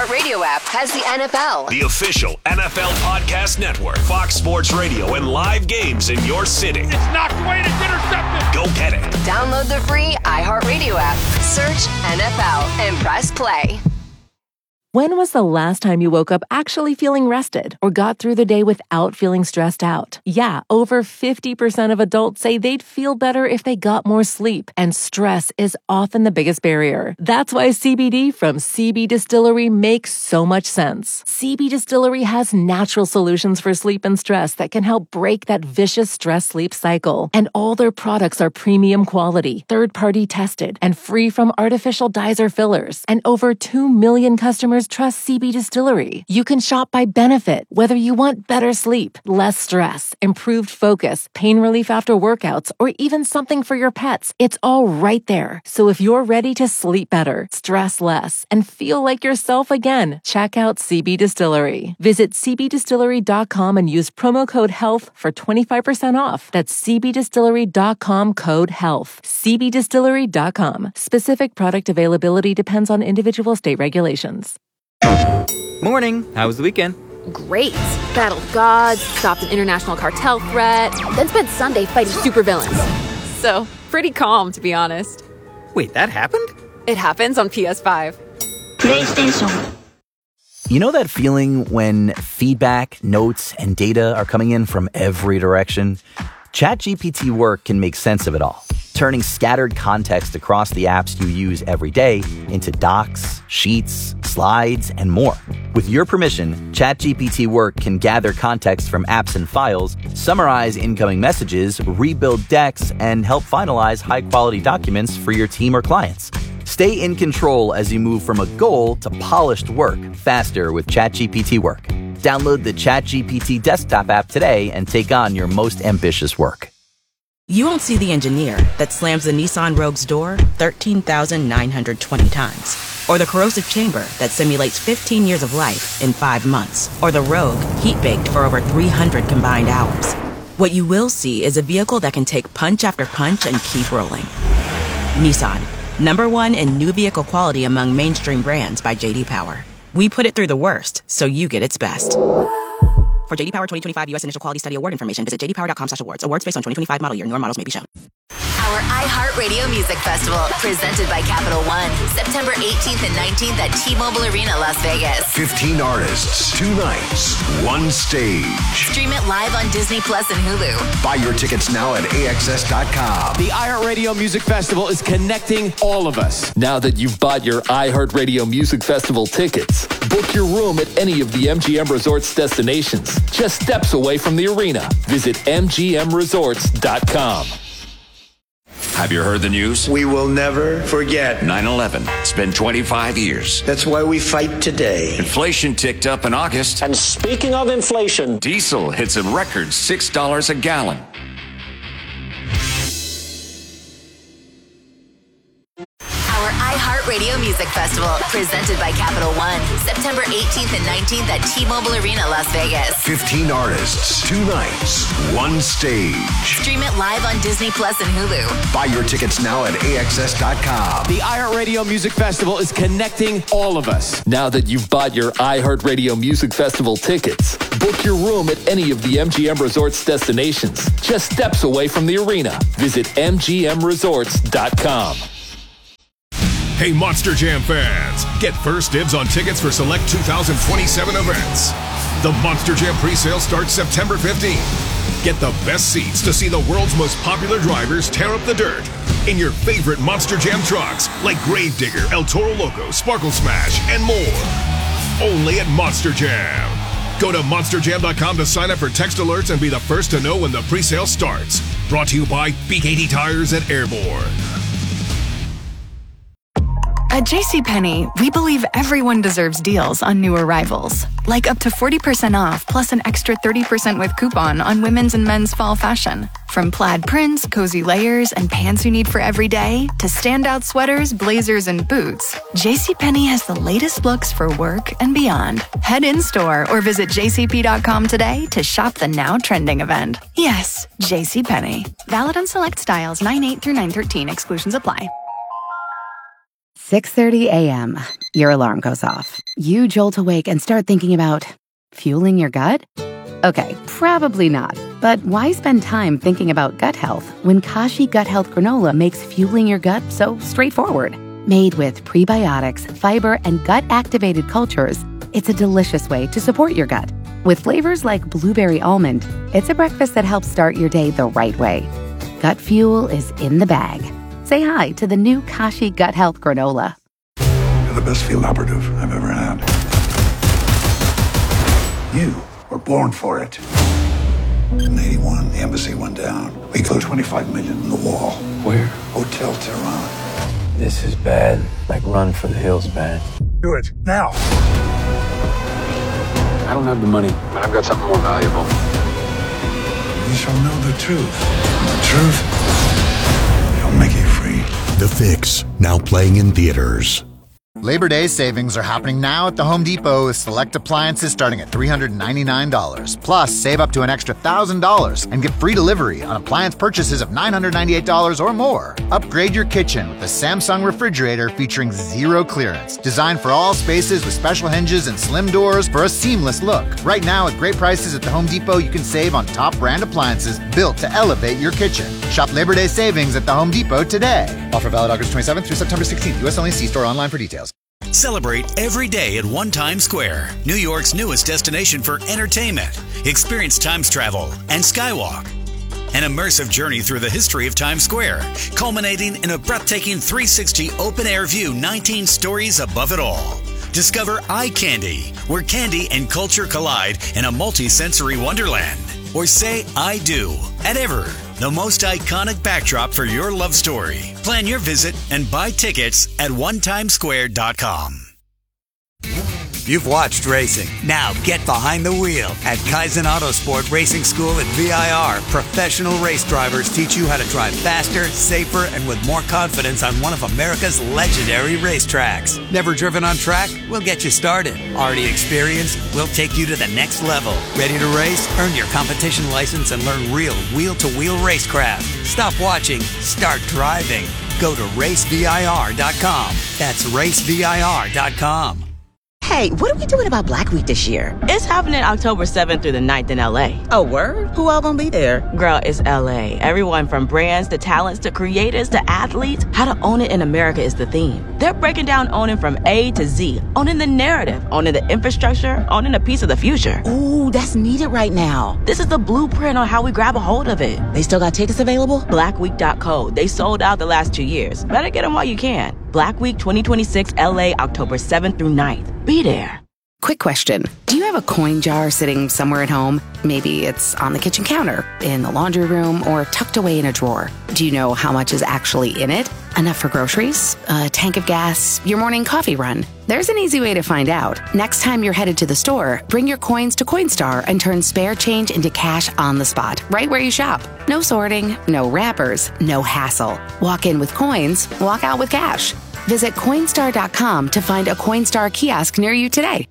iHeartRadio app has the NFL. The official NFL podcast network. Fox Sports Radio and live games in your city. It's knocked away and it's intercepted. Go get it. Download the free iHeartRadio app. Search NFL and press play. When was the last time you woke up actually feeling rested or got through the day without feeling stressed out? Yeah, over 50% of adults say they'd feel better if they got more sleep, and stress is often the biggest barrier. That's why CBD from CB Distillery makes so much sense. CB Distillery has natural solutions for sleep and stress that can help break that vicious stress-sleep cycle. And all their products are premium quality, third-party tested, and free from artificial dyes or fillers. And over 2 million customers trust CB Distillery. You can shop by benefit, whether you want better sleep, less stress, improved focus, pain relief after workouts, or even something for your pets. It's all right there. So if you're ready to sleep better, stress less, and feel like yourself again, check out CB Distillery. Visit cbdistillery.com and use promo code HEALTH for 25% off. That's cbdistillery.com, code HEALTH. cbdistillery.com. Specific product availability depends on individual state regulations. Morning. How was the weekend? Great. Battled gods, stopped an international cartel threat, then spent Sunday fighting supervillains. So, pretty calm, to be honest. Wait, that happened? It happens on PS5. PlayStation. You know that feeling when feedback, notes, and data are coming in from every direction? ChatGPT Work can make sense of it all, turning scattered context across the apps you use every day into docs, sheets, slides, and more. With your permission, ChatGPT Work can gather context from apps and files, summarize incoming messages, rebuild decks, and help finalize high-quality documents for your team or clients. Stay in control as you move from a goal to polished work faster with ChatGPT Work. Download the ChatGPT desktop app today and take on your most ambitious work. You won't see the engineer that slams the Nissan Rogue's door 13,920 times. Or the corrosive chamber that simulates 15 years of life in 5 months. Or the Rogue heat-baked for over 300 combined hours. What you will see is a vehicle that can take punch after punch and keep rolling. Nissan, #1 in new vehicle quality among mainstream brands by J.D. Power. We put it through the worst, so you get its best. For J.D. Power 2025 U.S. Initial Quality Study Award information, visit jdpower.com/awards. Awards based on 2025 model year. Newer models may be shown. Our iHeartRadio Music Festival, presented by Capital One, September 18th and 19th at T-Mobile Arena, Las Vegas. 15 artists, 2 nights, 1 stage. Stream it live on Disney Plus and Hulu. Buy your tickets now at AXS.com. The iHeartRadio Music Festival is connecting all of us. Now that you've bought your iHeartRadio Music Festival tickets, book your room at any of the MGM Resorts destinations, just steps away from the arena. Visit MGMResorts.com. Have you heard the news? We will never forget 9/11. It's been 25 years. That's why we fight today. Inflation ticked up in August. And speaking of inflation, diesel hits a record $6 a gallon. Our iHeartRadio Music Festival, presented by Capital One, September 18th and 19th at T-Mobile Arena, Las Vegas. 15 artists, 2 nights, 1 stage. Stream it live on Disney Plus and Hulu. Buy your tickets now at AXS.com. The iHeartRadio Music Festival is connecting all of us. Now that you've bought your iHeartRadio Music Festival tickets, book your room at any of the MGM Resorts destinations, just steps away from the arena. Visit MGMResorts.com. Hey, Monster Jam fans, get first dibs on tickets for select 2027 events. The Monster Jam presale starts September 15th. Get the best seats to see the world's most popular drivers tear up the dirt in your favorite Monster Jam trucks like Gravedigger, El Toro Loco, Sparkle Smash, and more. Only at Monster Jam. Go to monsterjam.com to sign up for text alerts and be the first to know when the presale starts. Brought to you by B80 Tires at Airborne. At JCPenney, we believe everyone deserves deals on new arrivals. Like up to 40% off plus an extra 30% with coupon on women's and men's fall fashion. From plaid prints, cozy layers, and pants you need for every day, to standout sweaters, blazers, and boots, JCPenney has the latest looks for work and beyond. Head in-store or visit jcp.com today to shop the now trending event. Yes, JCPenney. Valid on select styles 9/8 through 9/13. Exclusions apply. 6:30 a.m. Your alarm goes off. You jolt awake and start thinking about fueling your gut? Okay, probably not. But why spend time thinking about gut health when Kashi Gut Health Granola makes fueling your gut so straightforward? Made with prebiotics, fiber, and gut-activated cultures, it's a delicious way to support your gut. With flavors like blueberry almond, it's a breakfast that helps start your day the right way. Gut fuel is in the bag. Say hi to the new Kashi Gut Health Granola. You're the best field operative I've ever had. You were born for it. In 81, the embassy went down. We closed 25 million in the wall. Where? Hotel Tehran. This is bad. Like Run for the Hills bad. Do it, now. I don't have the money, but I've got something more valuable. You shall know the truth. And the truth shall make you free. The Fix, now playing in theaters. Labor Day savings are happening now at the Home Depot with select appliances starting at $399. Plus, save up to an extra $1,000 and get free delivery on appliance purchases of $998 or more. Upgrade your kitchen with the Samsung refrigerator featuring zero clearance. Designed for all spaces with special hinges and slim doors for a seamless look. Right now, at great prices at the Home Depot, you can save on top brand appliances built to elevate your kitchen. Shop Labor Day savings at the Home Depot today. Offer valid August 27th through September 16th. U.S. only. See store online for details. Celebrate every day at One Times Square, New York's newest destination for entertainment. Experience Times Travel and Skywalk. An immersive journey through the history of Times Square, culminating in a breathtaking 360 open-air view 19 stories above it all. Discover Eye Candy, where candy and culture collide in a multi-sensory wonderland. Or say I do at Ever, the most iconic backdrop for your love story. Plan your visit and buy tickets at onetimesquare.com. You've watched racing. Now get behind the wheel. At Kaizen Autosport Racing School at VIR, professional race drivers teach you how to drive faster, safer, and with more confidence on one of America's legendary racetracks. Never driven on track? We'll get you started. Already experienced? We'll take you to the next level. Ready to race? Earn your competition license and learn real wheel-to-wheel racecraft. Stop watching. Start driving. Go to racevir.com. That's racevir.com. Hey, what are we doing about Black Week this year? It's happening October 7th through the 9th in LA. Oh, word? Who all gonna be there? Girl, it's LA. Everyone from brands to talents to creators to athletes. How to own it in America is the theme. They're breaking down owning from A to Z. Owning the narrative, owning the infrastructure, owning a piece of the future. Ooh, that's needed right now. This is the blueprint on how we grab a hold of it. They still got tickets available? Blackweek.co. They sold out the last 2 years. Better get them while you can. Black Week 2026 LA, October 7th through 9th. Be there. Quick question. Do you have a coin jar sitting somewhere at home? Maybe it's on the kitchen counter, in the laundry room, or tucked away in a drawer. Do you know how much is actually in it? Enough for groceries? A tank of gas? Your morning coffee run? There's an easy way to find out. Next time you're headed to the store, bring your coins to Coinstar and turn spare change into cash on the spot, right where you shop. No sorting, no wrappers, no hassle. Walk in with coins, walk out with cash. Visit Coinstar.com to find a Coinstar kiosk near you today.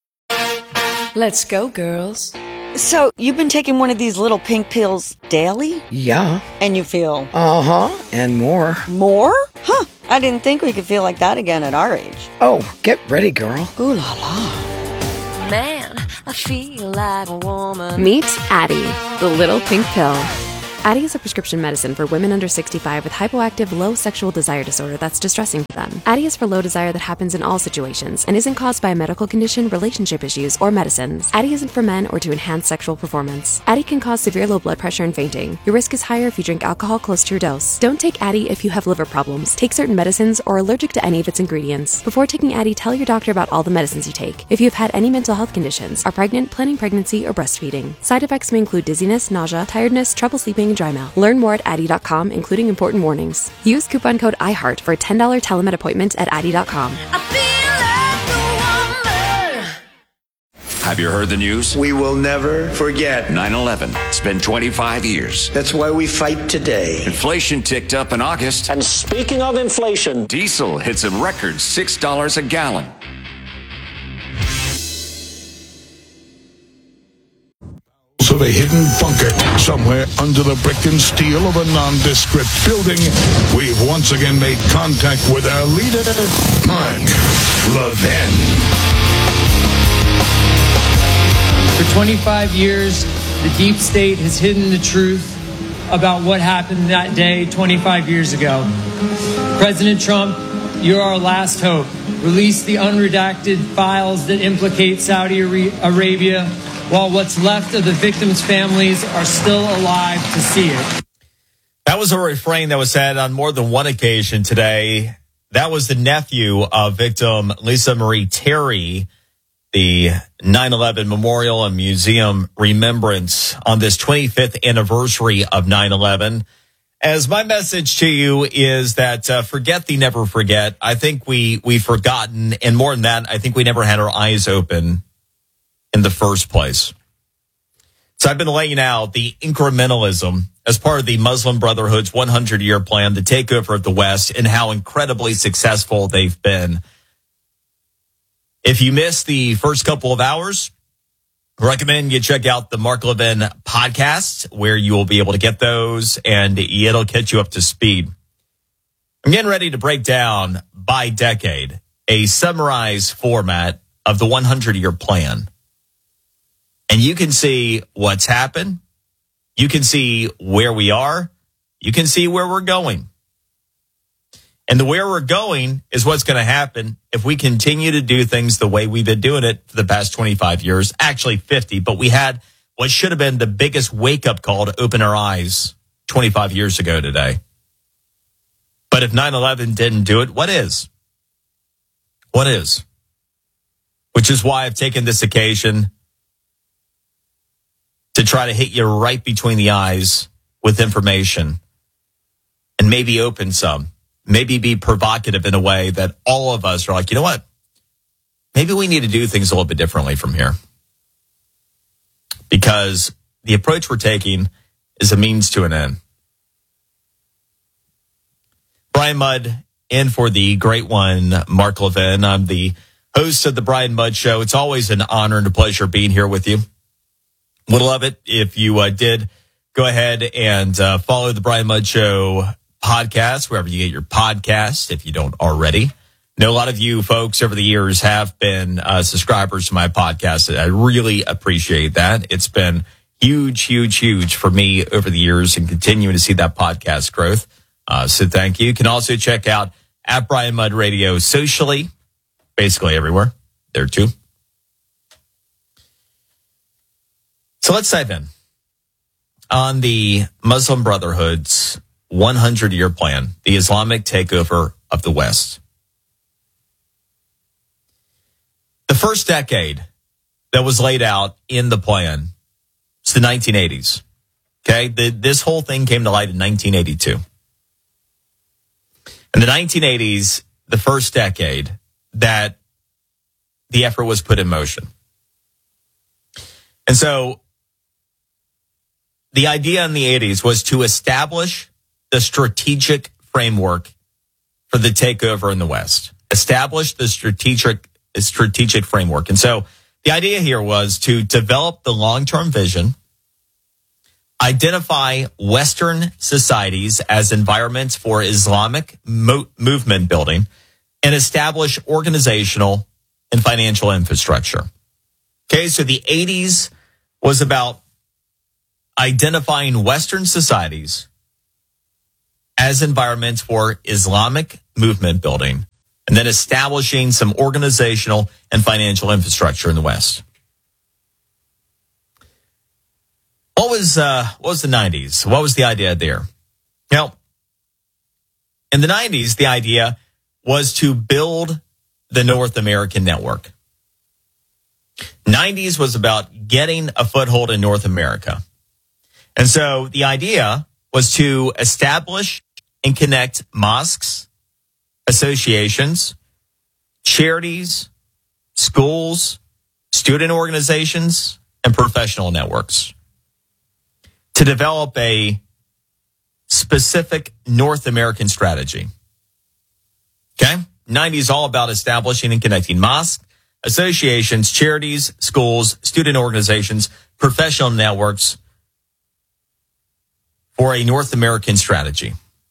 Let's go, girls. So, you've been taking one of these little pink pills daily? Yeah. And you feel? Uh-huh, and more. More? Huh, I didn't think we could feel like that again at our age. Oh, get ready, girl. Ooh la la. Man, I feel like a woman. Meet Addyi, the little pink pill. Addyi is a prescription medicine for women under 65 with hypoactive low sexual desire disorder that's distressing to them. Addyi is for low desire that happens in all situations and isn't caused by a medical condition, relationship issues, or medicines. Addyi isn't for men or to enhance sexual performance. Addyi can cause severe low blood pressure and fainting. Your risk is higher if you drink alcohol close to your dose. Don't take Addyi if you have liver problems, take certain medicines, or are allergic to any of its ingredients. Before taking Addyi, tell your doctor about all the medicines you take. If you have had any mental health conditions, are pregnant, planning pregnancy, or breastfeeding. Side effects may include dizziness, nausea, tiredness, trouble sleeping, and dry mouth. Learn more at Addyi.com, including important warnings. Use coupon code IHEART for a $10 telemed appointment at Addyi.com. Have you heard the news? We will never forget 9/11. It's been 25 years. That's why we fight today. Inflation ticked up in August. And speaking of inflation, diesel hits a record $6 a gallon. to the hidden bunker somewhere under the brick and steel of a nondescript building. We've once again made contact with our leader, Mark Levin. For 25 years, the deep state has hidden the truth about what happened that day 25 years ago. President Trump, you're our last hope. Release the unredacted files that implicate Saudi Arabia while what's left of the victims' families are still alive to see it. That was a refrain that was said on more than one occasion today. That was the nephew of victim Lisa Marie Terry, the 9/11 Memorial and Museum Remembrance on this 25th anniversary of 9/11. As my message to you is that forget the never forget. I think we've forgotten, and more than that, I think we never had our eyes open in the first place. So I've been laying out the incrementalism as part of the Muslim Brotherhood's 100-year plan, the takeover of the West, and how incredibly successful they've been. If you missed the first couple of hours, I recommend you check out the Mark Levin podcast, where you will be able to get those, and it'll catch you up to speed. I'm getting ready to break down by decade a summarized format of the 100-year plan. And you can see what's happened. You can see where we are. You can see where we're going. And the where we're going is what's going to happen if we continue to do things the way we've been doing it for the past 25 years, actually 50. But we had what should have been the biggest wake-up call to open our eyes 25 years ago today. But if 9/11 didn't do it, what is? What is? Which is why I've taken this occasion to try to hit you right between the eyes with information and maybe open some. Maybe be provocative in a way that all of us are like, you know what? Maybe we need to do things a little bit differently from here. Because the approach we're taking is a means to an end. Brian Mudd in for the great one, Mark Levin. I'm the host of the Brian Mudd Show. It's always an honor and a pleasure being here with you. Would love it if you did go ahead and follow the Brian Mudd Show podcast, wherever you get your podcasts, if you don't already. I know a lot of you folks over the years have been subscribers to my podcast. I really appreciate that. It's been huge for me over the years and continuing to see that podcast growth. So thank you. You can also check out at Brian Mudd Radio socially, basically everywhere there too. So let's dive in on the Muslim Brotherhood's 100-year plan, the Islamic takeover of the West. The first decade that was laid out in the plan is the 1980s. Okay, this whole thing came to light in 1982. In the 1980s, the first decade that the effort was put in motion. And so the idea in the 80s was to establish the strategic framework for the takeover in the West. Establish the strategic framework. And so the idea here was to develop the long-term vision, identify Western societies as environments for Islamic movement building, and establish organizational and financial infrastructure. Okay, so the 80s was about identifying Western societies as environments for Islamic movement building, and then establishing some organizational and financial infrastructure in the West. What was the 90s? What was the idea there? Now, in the 90s, the idea was to build the North American network. 90s was about getting a foothold in North America. And so the idea was to establish and connect mosques, associations, charities, schools, student organizations, and professional networks to develop a specific North American strategy. Okay? 90s all about establishing and connecting mosques, associations, charities, schools, student organizations, professional networks for a North American strategy.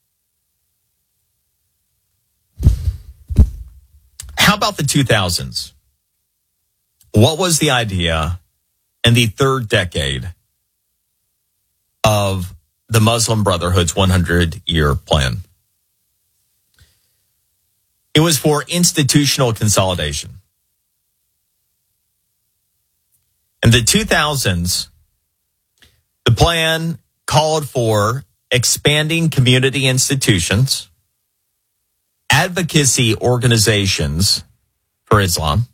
How about the 2000s? What was the idea in the third decade of the Muslim Brotherhood's 100-year plan? It was for institutional consolidation. In the 2000s, the plan called for expanding community institutions, advocacy organizations for Islam,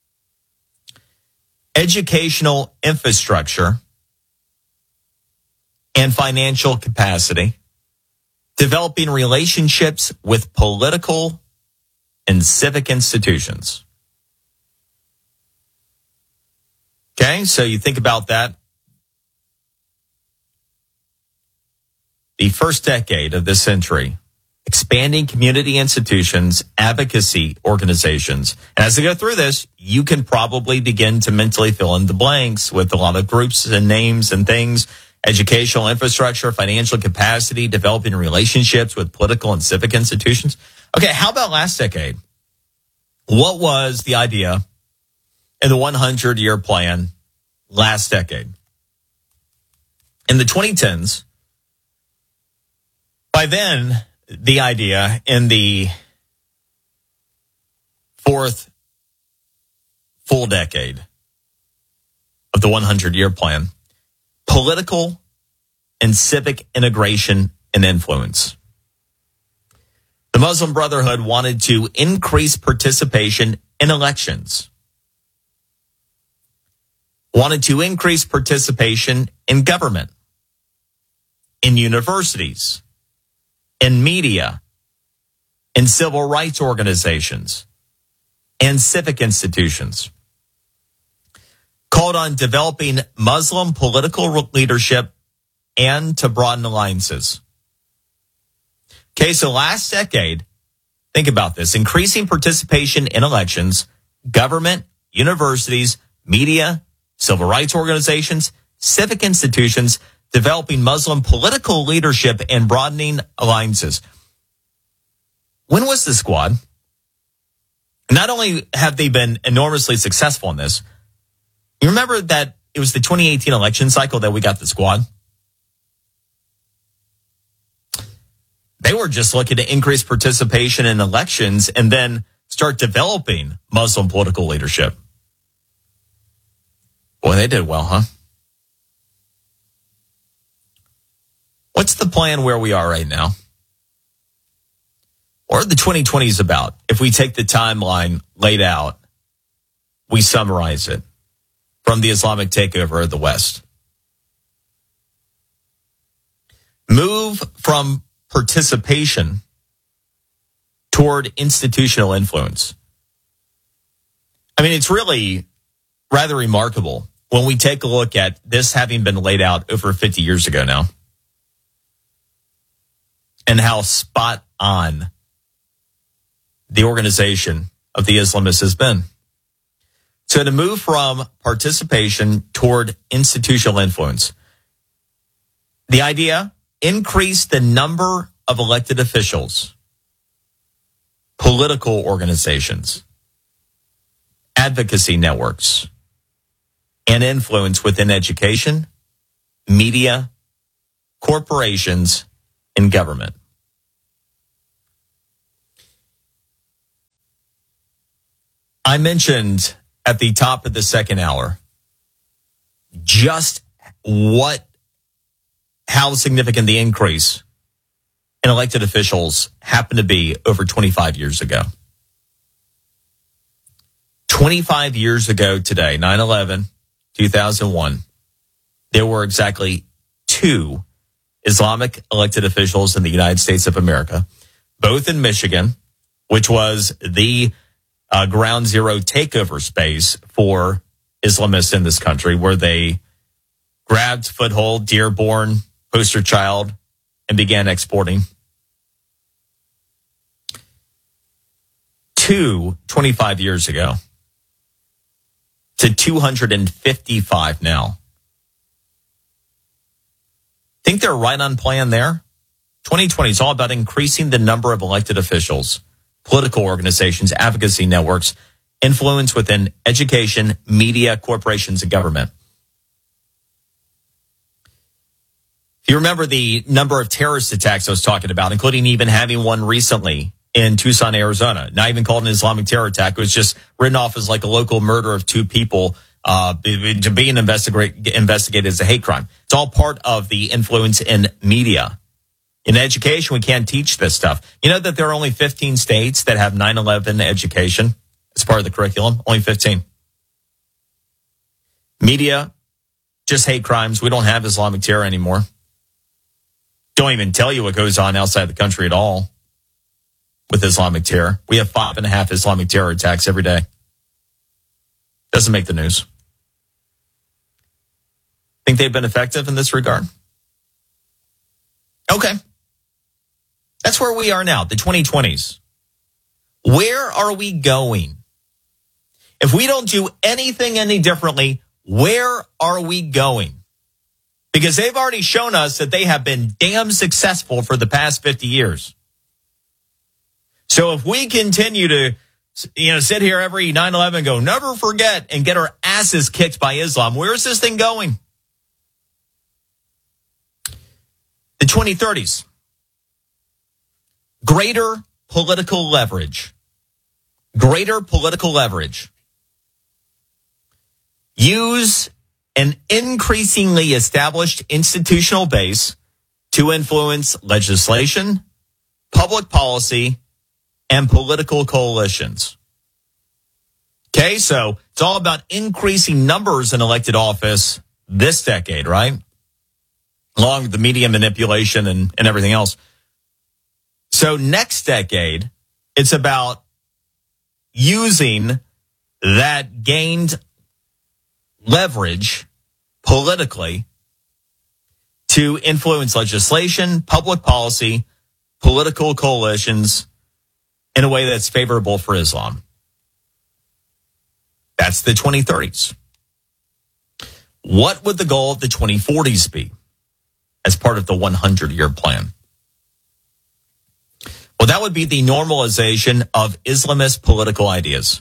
educational infrastructure, and financial capacity, developing relationships with political and civic institutions. Okay, so you think about that. The first decade of this century, expanding community institutions, advocacy organizations. And as I go through this, you can probably begin to mentally fill in the blanks with a lot of groups and names and things. Educational infrastructure, financial capacity, developing relationships with political and civic institutions. Okay, how about last decade? What was the idea in the 100-year plan last decade? In the 2010s, by then, the idea in the fourth full decade of the 100-year plan, political and civic integration and influence. The Muslim Brotherhood wanted to increase participation in elections, wanted to increase participation in government, in universities, in media, in civil rights organizations, and civic institutions. Called on developing Muslim political leadership and to broaden alliances. Okay, so last decade, think about this, increasing participation in elections, government, universities, media, civil rights organizations, civic institutions, developing Muslim political leadership and broadening alliances. When was this squad? Not only have they been enormously successful in this, you remember that it was the 2018 election cycle that we got the squad? They were just looking to increase participation in elections and then start developing Muslim political leadership. Boy, they did well, huh? What's the plan where we are right now? What are the 2020s about? If we take the timeline laid out, we summarize it from the Islamic takeover of the West. Move from participation toward institutional influence. I mean, it's really rather remarkable when we take a look at this having been laid out over 50 years ago now, and how spot on the organization of the Islamists has been. So to move from participation toward institutional influence, the idea, increase the number of elected officials, political organizations, advocacy networks, and influence within education, media, corporations, and government. I mentioned at the top of the second hour just how significant the increase in elected officials happened to be over 25 years ago. 25 years ago today, 9/11, 2001, there were exactly 2 Islamic elected officials in the United States of America, both in Michigan, which was the ground zero takeover space for Islamists in this country, where they grabbed foothold, Dearborn, poster child, and began exporting. 25 years ago. to 255 now. Think they're right on plan there? 2020 is all about increasing the number of elected officials, political organizations, advocacy networks, influence within education, media, corporations, and government. If you remember the number of terrorist attacks I was talking about, including even having one recently in Tucson, Arizona, not even called an Islamic terror attack. It was just written off as like a local murder of two people to be investigated as a hate crime. It's all part of the influence in media. In education, we can't teach this stuff. You know that there are only 15 states that have 9/11 education as part of the curriculum? Only 15. Media, just hate crimes. We don't have Islamic terror anymore. Don't even tell you what goes on outside the country at all with Islamic terror. We have 5.5 Islamic terror attacks every day. Doesn't make the news. Think they've been effective in this regard? Okay. That's where we are now, the 2020s. Where are we going? If we don't do anything any differently, where are we going? Because they've already shown us that they have been damn successful for the past 50 years. So if we continue to, sit here every 9/11 and go, never forget, and get our asses kicked by Islam, where's this thing going? The 2030s. Greater political leverage. Greater political leverage. Use an increasingly established institutional base to influence legislation, public policy, and political coalitions. Okay, so it's all about increasing numbers in elected office this decade, right? Along with the media manipulation and everything else. So next decade, it's about using that gained leverage politically to influence legislation, public policy, political coalitions in a way that's favorable for Islam. That's the 2030s. What would the goal of the 2040s be as part of the 100-year plan? Well, that would be the normalization of Islamist political ideas.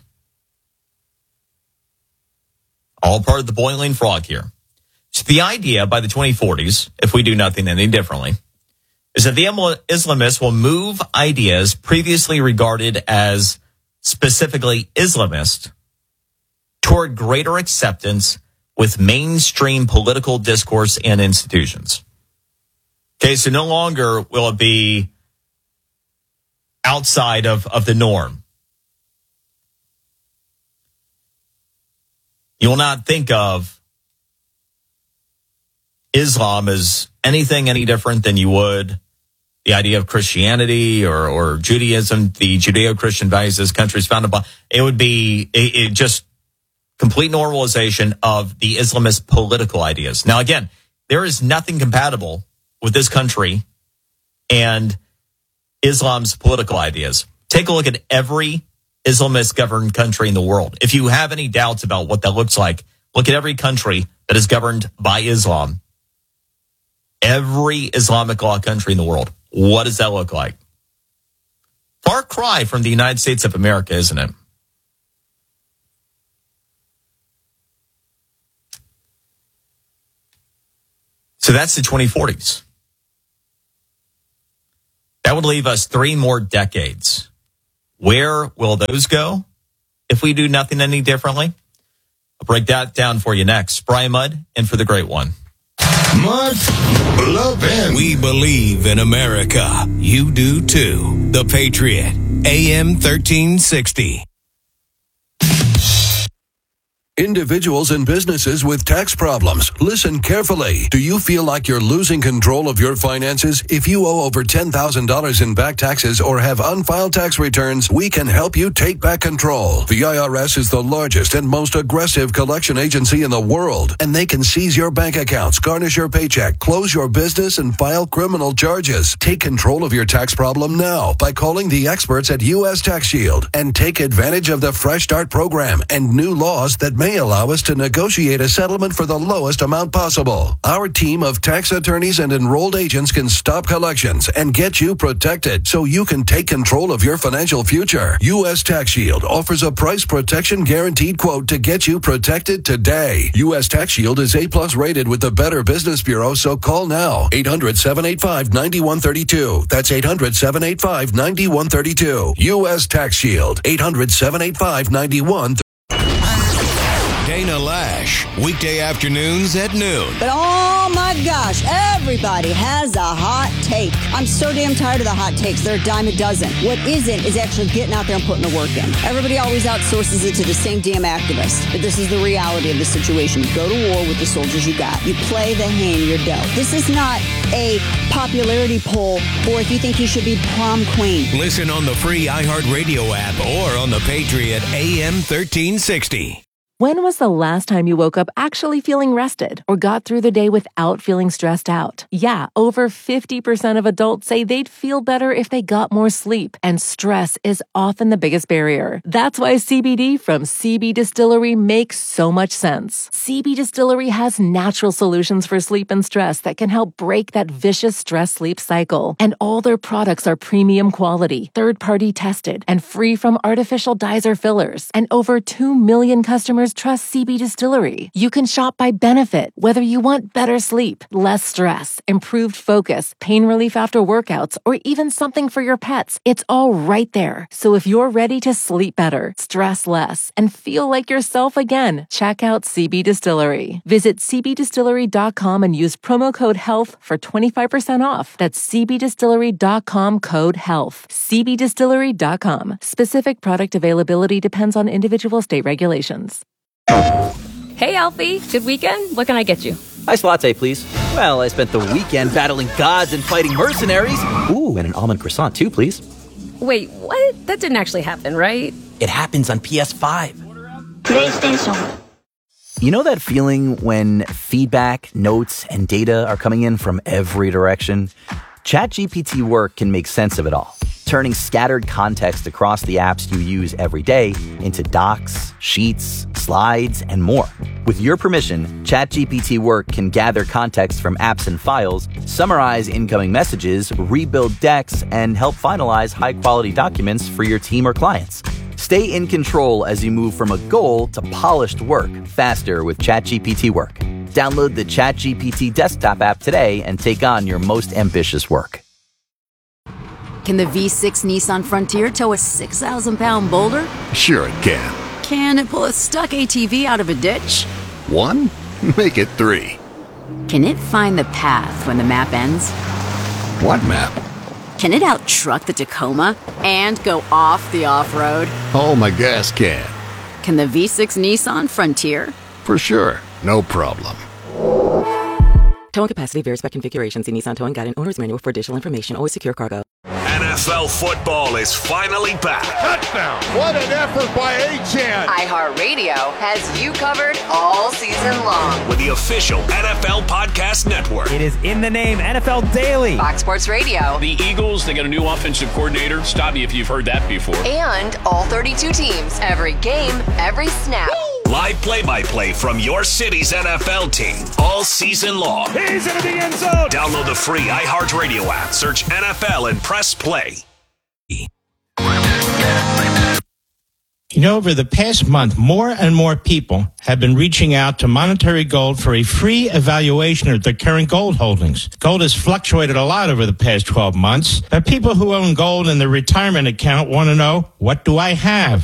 All part of the boiling frog here. So the idea by the 2040s, if we do nothing any differently, is that the Islamists will move ideas previously regarded as specifically Islamist toward greater acceptance with mainstream political discourse and institutions. Okay, so no longer will it be outside of the norm. You will not think of Islam as anything any different than you would the idea of Christianity or Judaism, the Judeo-Christian values this country is founded upon. It would be just complete normalization of the Islamist political ideas. Now, again, there is nothing compatible with this country and Islam's political ideas. Take a look at every Islamist governed country in the world. If you have any doubts about what that looks like, look at every country that is governed by Islam. Every Islamic law country in the world. What does that look like? Far cry from the United States of America, isn't it? So that's the 2040s. That would leave us 3 more decades. Where will those go if we do nothing any differently? I'll break that down for you next. Brian Mudd, in for the great one. Mudd Levin. We believe in America. You do too. The Patriot. AM 1360. Individuals and businesses with tax problems. Listen carefully. Do you feel like you're losing control of your finances? If you owe over $10,000 in back taxes or have unfiled tax returns, we can help you take back control. The IRS is the largest and most aggressive collection agency in the world, and they can seize your bank accounts, garnish your paycheck, close your business, and file criminal charges. Take control of your tax problem now by calling the experts at U.S. Tax Shield and take advantage of the Fresh Start program and new laws that may allow us to negotiate a settlement for the lowest amount possible. Our team of tax attorneys and enrolled agents can stop collections and get you protected so you can take control of your financial future. U.S. Tax Shield offers a price protection guaranteed quote to get you protected today. U.S. Tax Shield is A+ rated with the Better Business Bureau, so call now. 800-785-9132. That's 800-785-9132. U.S. Tax Shield. 800-785-9132. Dana Lash, weekday afternoons at noon. But oh my gosh, everybody has a hot take. I'm so damn tired of the hot takes. They're a dime a dozen. What isn't is actually getting out there and putting the work in. Everybody always outsources it to the same damn activist. But this is the reality of the situation. You go to war with the soldiers you got. You play the hand you're dealt. This is not a popularity poll or if you think you should be prom queen. Listen on the free iHeartRadio app or on the Patriot AM 1360. When was the last time you woke up actually feeling rested or got through the day without feeling stressed out? Yeah, over 50% of adults say they'd feel better if they got more sleep, and stress is often the biggest barrier. That's why CBD from CB Distillery makes so much sense. CB Distillery has natural solutions for sleep and stress that can help break that vicious stress-sleep cycle. And all their products are premium quality, third-party tested, and free from artificial dyes or fillers. And over 2 million customers trust CB Distillery. You can shop by benefit, whether you want better sleep, less stress, improved focus, pain relief after workouts, or even something for your pets. It's all right there. So if you're ready to sleep better, stress less, and feel like yourself again, check out CB Distillery. Visit cbdistillery.com and use promo code HEALTH for 25% off. That's cbdistillery.com, code HEALTH. cbdistillery.com. Specific product availability depends on individual state regulations. Hey, Alfie. Good weekend? What can I get you? Iced latte, please. Well, I spent the weekend battling gods and fighting mercenaries. Ooh, and an almond croissant, too, please. Wait, what? That didn't actually happen, right? It happens on PS5. PlayStation. You know that feeling when feedback, notes, and data are coming in from every direction? ChatGPT Work can make sense of it all, turning scattered context across the apps you use every day into docs, sheets, slides, and more. With your permission, ChatGPT Work can gather context from apps and files, summarize incoming messages, rebuild decks, and help finalize high-quality documents for your team or clients. Stay in control as you move from a goal to polished work faster with ChatGPT Work. Download the ChatGPT desktop app today and take on your most ambitious work. Can the V6 Nissan Frontier tow a 6,000-pound boulder? Sure it can. Can it pull a stuck ATV out of a ditch? 1? Make it 3. Can it find the path when the map ends? What map? Can it out-truck the Tacoma and go off the off-road? Oh, my gas can. Can the V6 Nissan Frontier? For sure. No problem. Towing capacity varies by configuration. See Nissan Towing Guide and Owner's Manual for additional information. Always secure cargo. NFL football is finally back. Touchdown! What an effort by Achane! iHeartRadio has you covered all season long with the official NFL Podcast Network. It is in the name, NFL Daily. Fox Sports Radio. The Eagles, they got a new offensive coordinator. Stop me if you've heard that before. And all 32 teams. Every game, every snap. Woo! Live play-by-play from your city's NFL team all season long. He's into the end zone. Download the free iHeartRadio app. Search NFL and press play. You know, over the past month, more and more people have been reaching out to Monetary Gold for a free evaluation of their current gold holdings. Gold has fluctuated a lot over the past 12 months, but people who own gold in their retirement account want to know, what do I have?